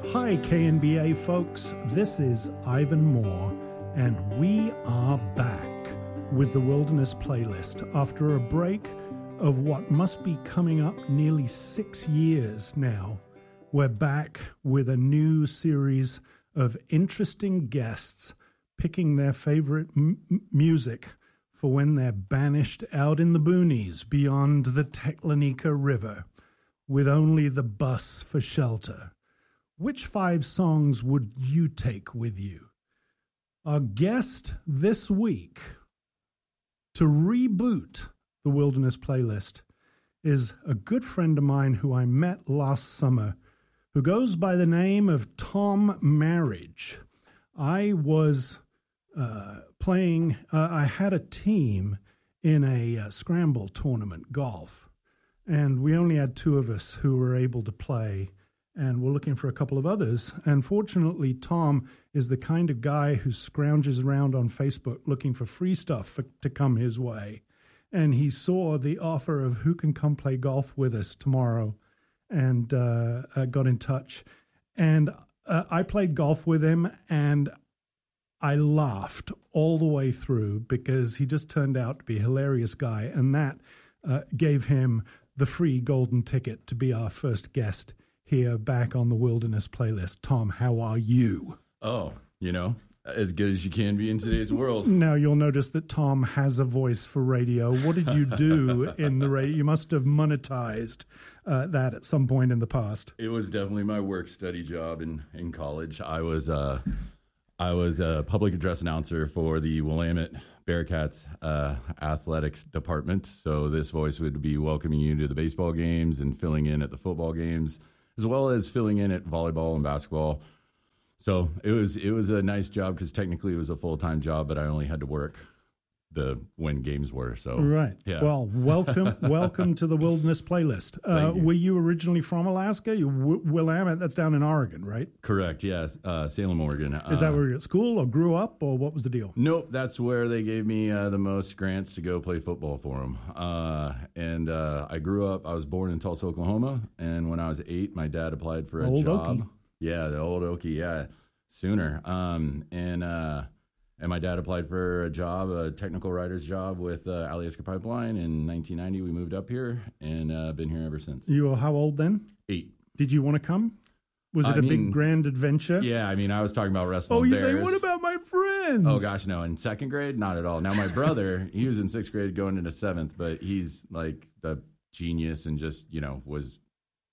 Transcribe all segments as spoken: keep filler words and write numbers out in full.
Hi, K N B A folks. This is Ivan Moore, and we are back with the Wilderness Playlist after a break of what must be coming up nearly six years now. We're back with a new series of interesting guests picking their favorite m- music for when they're banished out in the boonies beyond the Teklanika River with only the bus for shelter. Which five songs would you take with you? Our guest this week to reboot the Wilderness Playlist is a good friend of mine who I met last summer, who goes by the name of Tom Marriage. I was uh, playing, uh, I had a team in a uh, scramble tournament, golf, and we only had two of us who were able to play, and we're looking for a couple of others. And fortunately, Tom is the kind of guy who scrounges around on Facebook looking for free stuff for, to come his way. And he saw the offer of who can come play golf with us tomorrow and uh, uh, got in touch. And uh, I played golf with him, and I laughed all the way through because he just turned out to be a hilarious guy. And that uh, gave him the free golden ticket to be our first guest here back on the Wilderness Playlist. Tom, how are you? Oh, you know, as good as you can be in today's world. Now, you'll notice that Tom has a voice for radio. What did you do in the radio? You must have monetized uh, that at some point in the past. It was definitely my work study job in, in college. I was uh, I was a public address announcer for the Willamette Bearcats uh, athletics department. So this voice would be welcoming you to the baseball games and filling in at the football games, as well as filling in at volleyball and basketball. So it was it was a nice job because technically it was a full-time job, but I only had to work the when games were. So right. Yeah. Well, welcome welcome to the Wilderness Playlist. Uh, you. Were you originally from Alaska? You w- Willamette, that's down in Oregon, right? Correct. Yes, uh, Salem, Oregon. Is that uh, where you were at school or grew up, or what was the deal? Nope, that's where they gave me uh, the most grants to go play football for them. Uh, and uh, I grew up. I was born in Tulsa, Oklahoma, and when I was eight, my dad applied for a Old job. Okie. Yeah, the old Okie. Yeah. Sooner. Um, and uh, and my dad applied for a job, a technical writer's job with uh, Alyeska Pipeline in nineteen ninety. We moved up here and uh, been here ever since. You were how old then? Eight. Did you want to come? Was it I a mean, big grand adventure? Yeah, I mean, I was talking about wrestling. Oh, you bears. say, what about my friends? Oh, gosh, no. In second grade, not at all. Now, my brother, he was in sixth grade going into seventh, but he's like the genius and just, you know, was,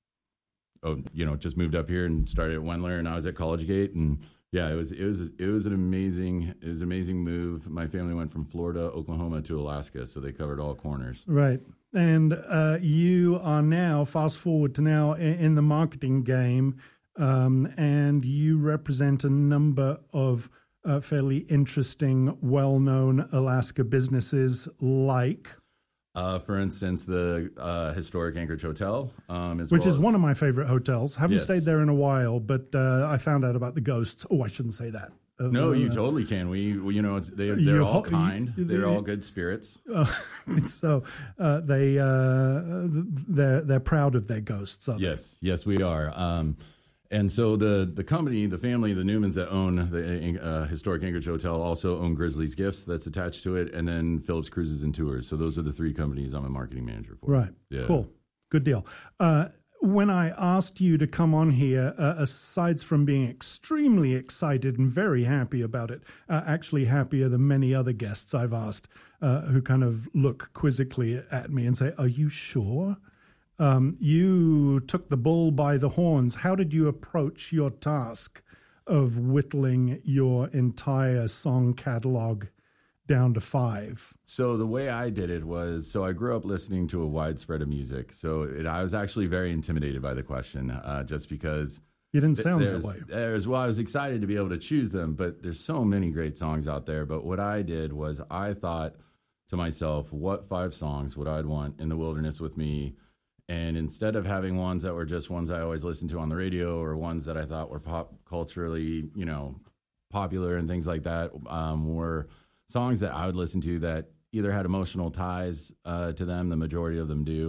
oh, you know, just moved up here and started at Wendler, and I was at Collegegate, and yeah, it was it was it was an amazing it was an amazing move. My family went from Florida, Oklahoma to Alaska, so they covered all corners. Right. And uh, you are now, fast forward to now, in, in the marketing game, um, and you represent a number of uh, fairly interesting, well-known Alaska businesses like... Uh, for instance, the uh, historic Anchorage Hotel, um, as which well is as, one of my favorite hotels. Haven't Yes. stayed there in a while, but uh, I found out about the ghosts. Oh, I shouldn't say that. Uh, No, you uh, totally can. We, we you know, it's, they, they're You all ho- kind. you- they're they- all good spirits. Uh, so uh, they uh, they're they're proud of their ghosts. Are they? Yes, yes, we are. Um, and so the the company, the family, the Newmans that own the uh, historic Anchorage Hotel also own Grizzly's Gifts that's attached to it, and then Phillips Cruises and Tours. So those are the three companies I'm a marketing manager for. Right. Yeah. Cool. Good deal. Uh, when I asked you to come on here, uh, aside from being extremely excited and very happy about it, uh, actually happier than many other guests I've asked, uh, who kind of look quizzically at me and say, "Are you sure?" Um, you took the bull by the horns. How did you approach your task of whittling your entire song catalog down to five? So the way I did it was, so I grew up listening to a wide spread of music. So it, I was actually very intimidated by the question, uh, just because You didn't sound there's, that way. there's, well, I was excited to be able to choose them, but there's so many great songs out there. But what I did was I thought to myself, what five songs would I want in the wilderness with me? And instead of having ones that were just ones I always listened to on the radio or ones that I thought were pop culturally, you know, popular and things like that, um, were songs that I would listen to that either had emotional ties uh, to them, the majority of them do,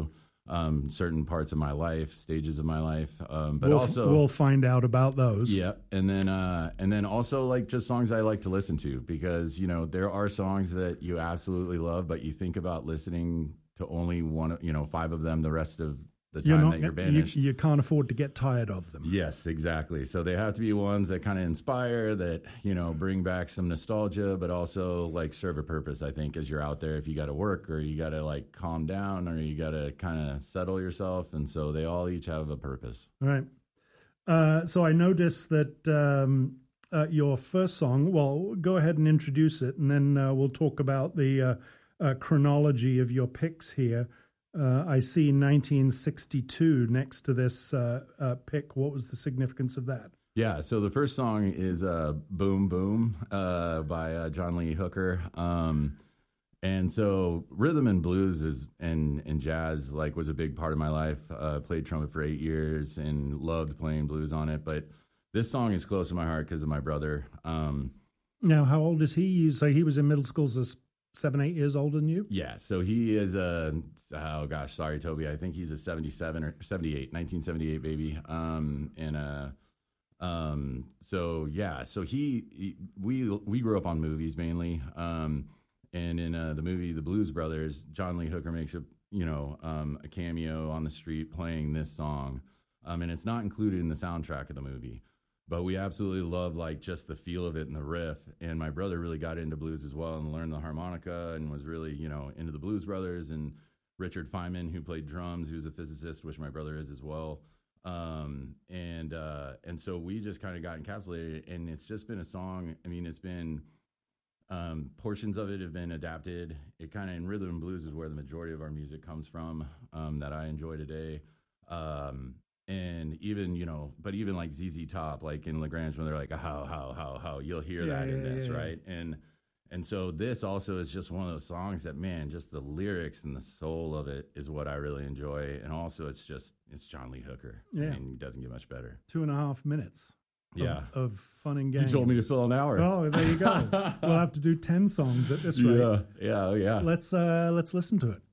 um, certain parts of my life, stages of my life, um, but we'll, also we'll find out about those. Yeah, and then uh, and then also like just songs I like to listen to, because you know there are songs that you absolutely love, but you think about listening to only one, you know, five of them the rest of the time You're not, that you're you, banished. you can't afford to get tired of them. Yes, exactly. So they have to be ones that kind of inspire, that, you know, bring back some nostalgia, but also like serve a purpose, I think, as you're out there. If you got to work, or you got to like calm down, or you got to kind of settle yourself. And so they all each have a purpose. All right. Uh, so I noticed that um, uh, your first song, well, go ahead and introduce it, and then uh, we'll talk about the uh, uh, chronology of your picks here. Uh, I see nineteen sixty-two next to this uh, uh, pick. What was the significance of that? Yeah, so the first song is uh, Boom Boom uh, by uh, John Lee Hooker. Um, and so rhythm and blues is and, and jazz like was a big part of my life. Uh, played trumpet for eight years and loved playing blues on it. But this song is close to my heart because of my brother. Um, now, how old is he? You say he was in middle school, so seven, eight years older than you? Yeah, so he is a, oh gosh, sorry, Toby. I think he's a seventy-seven or seventy-eight, nineteen seventy-eight baby. Um, and uh, um, so yeah, so he, he, we, we grew up on movies mainly. Um, and in uh, the movie The Blues Brothers, John Lee Hooker makes a, you know, um, a cameo on the street playing this song. Um, and it's not included in the soundtrack of the movie. But we absolutely love like just the feel of it and the riff. And my brother really got into blues as well and learned the harmonica and was really, you know, into the Blues Brothers, and Richard Feynman, who played drums, who's a physicist, which my brother is as well. Um, and uh, and so we just kind of got encapsulated, and it's just been a song. I mean, it's been um, portions of it have been adapted. It kind of in rhythm and blues is where the majority of our music comes from, um, that I enjoy today. Um, And even, you know, but even like Z Z Top, like in Lagrange, when they're like, how, how, how, how, you'll hear Yeah, that in yeah, this, yeah, yeah. right? And and so this also is just one of those songs that, man, just the lyrics and the soul of it is what I really enjoy. And also it's just, it's John Lee Hooker. Yeah. And he doesn't get much better. Two and a half minutes of, Yeah. of fun and You games. told me to fill an hour. Oh, there you go. We'll have to do ten songs at this rate. Yeah, yeah, yeah. Let's, uh, let's listen to it.